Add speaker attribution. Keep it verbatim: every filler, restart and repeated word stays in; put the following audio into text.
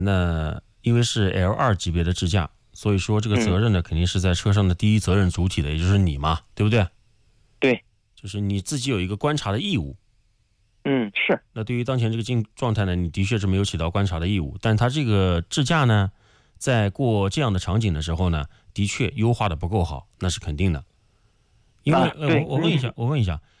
Speaker 1: 那因为是 L 二 级别的智驾，所以说这个责任呢，肯定是在车上的第一责任主体的，也就是你嘛，对不对？
Speaker 2: 对，
Speaker 1: 就是你自己有一个观察的义务。
Speaker 2: 嗯，是。
Speaker 1: 那对于当前这个境状态呢，你的确是没有起到观察的义务，但它这个智驾呢，在过这样的场景的时候呢，的确优化的不够好，那是肯定的。因为、
Speaker 2: 啊、
Speaker 1: 呃、
Speaker 2: 对
Speaker 1: 我我问一下，我问一下，